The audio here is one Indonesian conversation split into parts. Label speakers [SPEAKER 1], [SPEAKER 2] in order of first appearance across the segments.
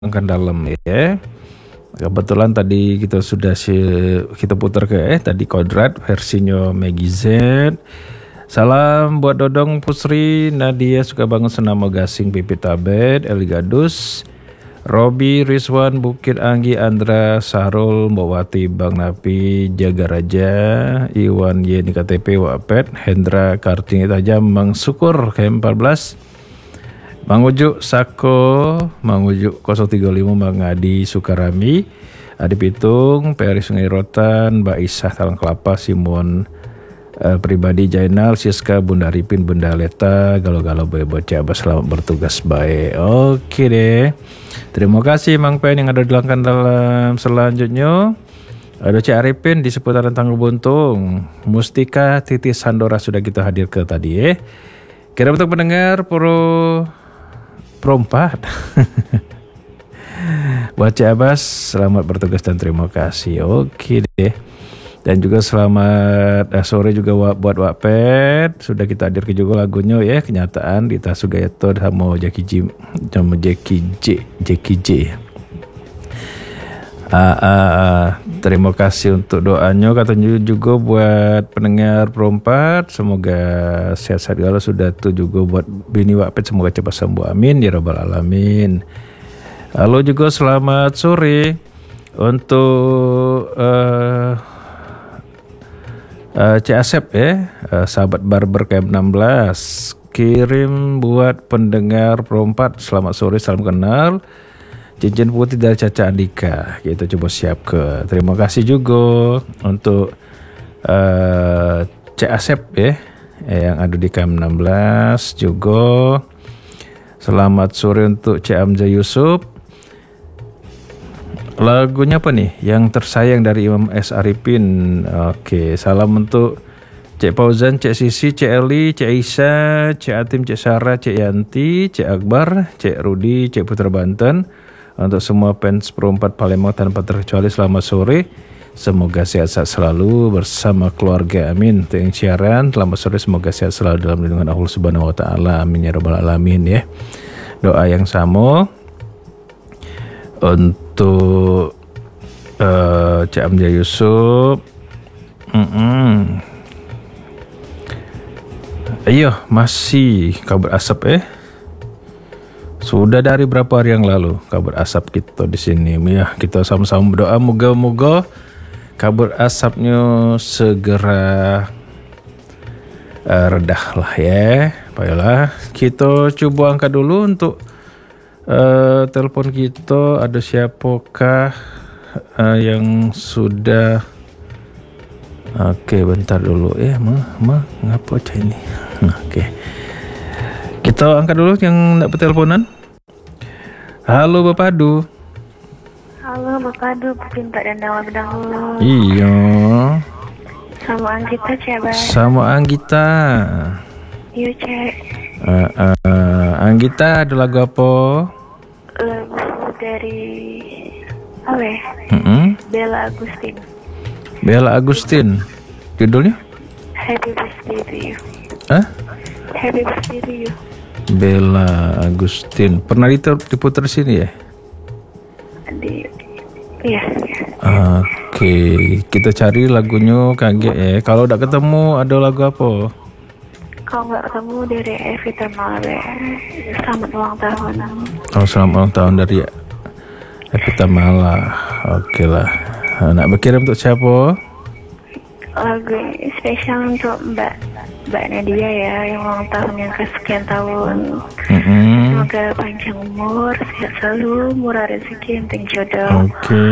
[SPEAKER 1] Kan dalam ya. Kebetulan tadi kita sudah kita putar tadi Kodrat versinya Maggie Z. Salam buat Dodong Pusri, Nadia suka banget Senamo Gasing, Pipit Tabet, Eli Gadus, Robi, Rizwan, Bukit Anggi, Andra, Sahrul, Mbawati, Bang Napi, Jaga Raja, Iwan Yeni KTP, Wapet, Hendra, Kartini Tajam, Mang Syukur, KM14, Mang Ujuk, Sako, Mang Ujuk 035, Bang Adi, Sukarami, Adi Pitung, Peri Sungai Rotan, Mbak Isah, Talang Kelapa, Simon, Pribadi Jainal, Siska, Bunda Ripin, Bunda Leta, Galau-galau bocah, selamat bertugas baik. Oke deh. Terima kasih Mang Pen yang ada di langkah dalam selanjutnya. Ada Cik Arifin di seputaran Tangguh Buntung. Mustika Titi Sandora sudah kita hadir ke tadi ya. Kira untuk pendengar perempat. Baca Abbas, selamat bertugas dan terima kasih. Oke deh. Dan juga selamat sore juga buat Wapet. Sudah kita hadirkan juga lagunya ya, Kenyataan Dita Sugayato sama Jackie J. Terima kasih untuk doanya, katanya juga buat pendengar perempat. Semoga sehat-sehat kalau sudah tuh juga buat bini Wapet, semoga cepat sembuh, amin ya rabbal alamin. Halo juga selamat sore untuk Cik Asep ya, sahabat barber KM16, kirim buat pendengar perempat, selamat sore, salam kenal, cincin putih dari Caca Andika, kita coba siap ke. Terima kasih juga untuk Cik Asep ya, yang ada di KM16 juga. Selamat sore untuk Cik Amza Yusuf. Lagunya apa nih? Yang tersayang dari Imam S. Arifin. Oke, salam untuk Cik Fauzan, Cik Sisi, Cik Eli, Cik Isa, Cik Atim, Cik Sarah, Cik Yanti, Cik Akbar, Cik Rudi, Cik Putra Banten. Untuk semua fans perempat Palembang tanpa terkecuali, selamat sore. Semoga sehat-sehat selalu bersama keluarga, amin. Untuk yang siaran, selamat sore, semoga sehat selalu dalam lindungan Allah Subhanahu wa Ta'ala, amin ya rabbal alamin ya. Doa yang sama untuk Cik Amja Yusuf. Ayo, masih kabut asap sudah dari berapa hari yang lalu kabut asap kita di sini ya. Kita sama-sama berdoa moga-moga kabut asapnya segera redah lah ya. Baiklah, kita coba angkat dulu untuk telepon kita. Ada siapakah yang sudah? Oke, bentar dulu ngapa aja ini. Oke, kita angkat dulu yang nak berteleponan. Halo Bapak Adu.
[SPEAKER 2] Halo Bapak Adu, Pinta dan Dawa Bedang.
[SPEAKER 1] Iya.
[SPEAKER 2] Sama Anggita Cek.
[SPEAKER 1] Sama Anggita.
[SPEAKER 2] Iya Cek.
[SPEAKER 1] Anggita ada lagu apa?
[SPEAKER 2] Lagu dari Bella Agustin.
[SPEAKER 1] Bella Agustin. Judulnya?
[SPEAKER 2] Happy Birthday to You. Happy Birthday to You.
[SPEAKER 1] Bella Agustin. Pernah diputar sini ya?
[SPEAKER 2] Iya.
[SPEAKER 1] Oke, kita cari lagunya kaget ya. Kalau udah ketemu, ada lagu apa?
[SPEAKER 2] Kalau nggak ketemu dari Evita Mala, selamat ulang tahun.
[SPEAKER 1] Oh, selamat ulang tahun dari Evita Mala. Oke lah. Nak berkirim untuk siapa?
[SPEAKER 2] Lagu spesial untuk Mbak Nadia ya, yang ulang tahun yang kesekian tahun. Semoga panjang umur, sehat selalu, murah rezeki, penting jodoh.
[SPEAKER 1] Oke.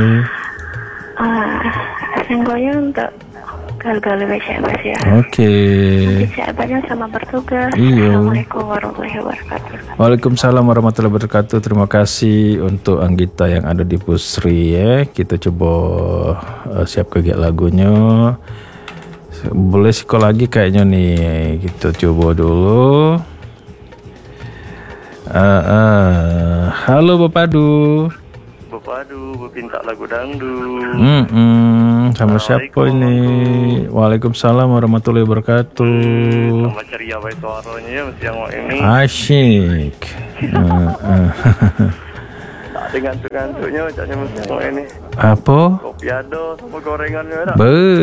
[SPEAKER 2] Senggolnya untuk galau-galau baca ya.
[SPEAKER 1] Oke.
[SPEAKER 2] Sahabatnya sama bertugas.
[SPEAKER 1] Iya.
[SPEAKER 2] Assalamualaikum warahmatullahi wabarakatuh.
[SPEAKER 1] Waalaikumsalam warahmatullahi wabarakatuh. Terima kasih untuk Anggita yang ada di Pusri ya. Kita coba siap kegiat lagunya. Boleh sekolah lagi kayaknya nih. Kita coba dulu. Halo Bapak Adu.
[SPEAKER 3] Bapak Adu, minta lagu dangdut.
[SPEAKER 1] Sama siapa ini? Waalaikumsalam warahmatullahi wabarakatuh.
[SPEAKER 3] Sama ceria baik suaranya siang ini.
[SPEAKER 1] Asyik.
[SPEAKER 3] Ada ngantuk-ngantuknya caknya mesti sama ini.
[SPEAKER 1] Apa?
[SPEAKER 3] Kopi ado sama gorengannya ada.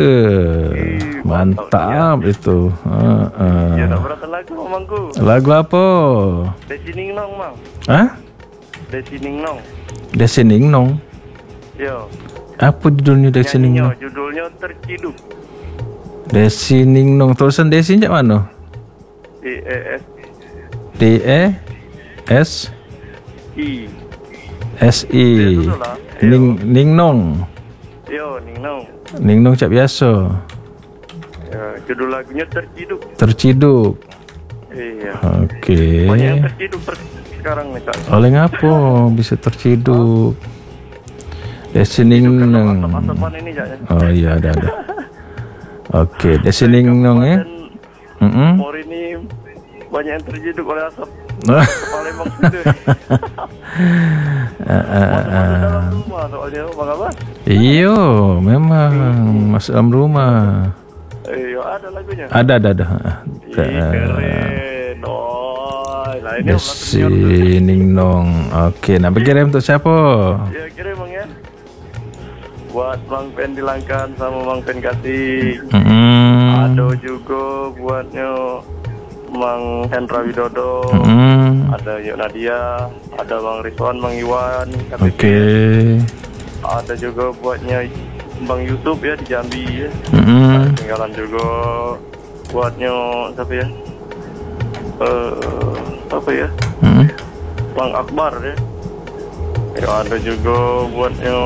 [SPEAKER 1] Mantap itu.
[SPEAKER 3] Ya tak beratan lagu mamangku.
[SPEAKER 1] Lagu apa?
[SPEAKER 3] Desi Ning Nong mang.
[SPEAKER 1] Hah?
[SPEAKER 3] Desi Ning Nong.
[SPEAKER 1] Desi Ning Nong.
[SPEAKER 3] Yo.
[SPEAKER 1] Apa judulnya Desi Ning Nong?
[SPEAKER 3] Judulnya Terciduk.
[SPEAKER 1] Desi Ning Nong. Tulisan Desi cak mana?
[SPEAKER 3] DES
[SPEAKER 1] DES SI Ning Nong.
[SPEAKER 3] Yo, Ning Nong.
[SPEAKER 1] Ning Nong cak biasa.
[SPEAKER 3] Ya, judul lagunya Terciduk.
[SPEAKER 1] Terciduk.
[SPEAKER 3] Iya.
[SPEAKER 1] Oke.
[SPEAKER 3] Banyak yang terciduk sekarang nih, Kak.
[SPEAKER 1] Oleh ngapo bisa terciduk? Desi Ning Nong.
[SPEAKER 3] Asap-asapan ini Cak.
[SPEAKER 1] Oh iya ada. Oke, Desi Ning Nong ya.
[SPEAKER 3] Mor ini banyak yang terciduk oleh asap. Palembang situ. Dalam rumah soalnya Bang Abah.
[SPEAKER 1] Iyo, memang masuk dalam rumah.
[SPEAKER 3] Iya, ada lagunya.
[SPEAKER 1] Ada.
[SPEAKER 3] Keren. Oh, lah ini
[SPEAKER 1] Desi Ning Nong. Oke, nah kirim untuk siapa?
[SPEAKER 3] Ya kirim Bang ya. Buat Bang Pen di Langkan sama Bang Pen Kasih. Ada juga buatnya Mang Hendra Widodo. Ada Yuk Nadia, ada Bang Rizwan, Bang Iwan.
[SPEAKER 1] Oke.
[SPEAKER 3] Ada juga buatnya Bang Yusuf ya di Jambi ya. Tinggalan juga buatnya siapa ya? Apa ya? Bang Akbar ya. Ya ada juga buatnya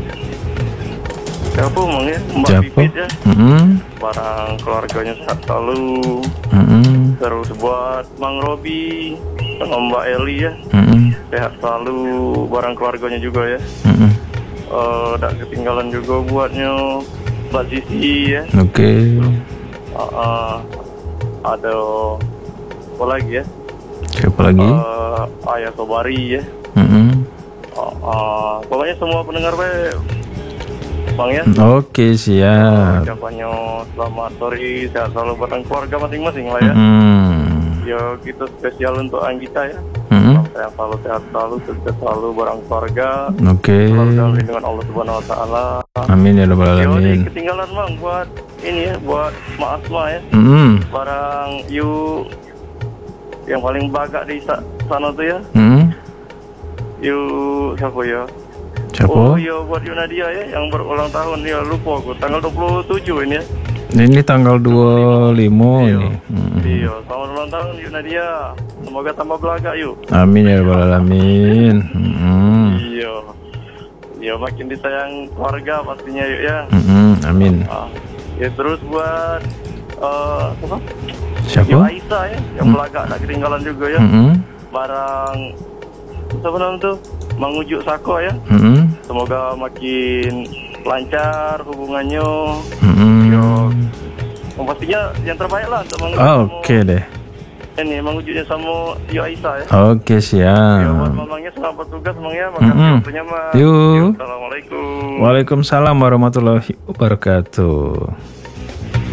[SPEAKER 3] siapa Bang ya? Mbak Pipit ya. Barang keluarganya sehat selalu. Terus buat Bang Robi sama Mbak Eli ya. Sehat selalu, barang keluarganya juga ya. Tak ketinggalan juga buatnya Mbak Sisi ya.
[SPEAKER 1] Oke.
[SPEAKER 3] Ada apa lagi ya?
[SPEAKER 1] Siapa lagi?
[SPEAKER 3] Ayah Sobari ya. Pokoknya semua pendengar Bang ya.
[SPEAKER 1] Oke, siap.
[SPEAKER 3] Ucapannya selamat sore, sehat selalu bareng keluarga masing-masing lah ya. Ya gitu spesial untuk Anggita ya. Saya selalu sehat selalu, sukses selalu bareng keluarga.
[SPEAKER 1] Oke.
[SPEAKER 3] Selalu dalam lindungan Allah Subhanahu Wa Taala.
[SPEAKER 1] Amin ya rabbal alamin.
[SPEAKER 3] Ketinggalan Bang buat ini ya, buat Mak Asma ya. Barang yang paling bagak di sana tuh ya. Siapa ya?
[SPEAKER 1] Siapa?
[SPEAKER 3] Oh iya buat Yunadia ya yang berulang tahun ya, lupa aku tanggal 27 ini ya.
[SPEAKER 1] Ini tanggal 25 ini.
[SPEAKER 3] Iya, selamat ulang tahun Yunadia. Semoga tambah belaga yuk.
[SPEAKER 1] Amin ya rabbal alamin.
[SPEAKER 3] Iya. Ya makin disayang keluarga pastinya yuk ya.
[SPEAKER 1] Amin.
[SPEAKER 3] Ya terus buat
[SPEAKER 1] siapa?
[SPEAKER 3] Yu Aisyah ya, yang belaga tak ketinggalan juga ya. Barang siapa namanya tuh? Mang Ujuk Sako ya. Semoga makin lancar hubungannya. Yo, pastinya yang terbaik lah untuk Mang Ujuk.
[SPEAKER 1] Oke deh.
[SPEAKER 3] Ini Mang Ujuknya sama Yu Aisyah ya.
[SPEAKER 1] Oke, siap.
[SPEAKER 3] Ya, buat mamangnya selamat bertugas Mang ya. Makasih waktunya Mang.
[SPEAKER 1] Yuk.
[SPEAKER 3] Assalamualaikum.
[SPEAKER 1] Waalaikumsalam warahmatullahi wabarakatuh.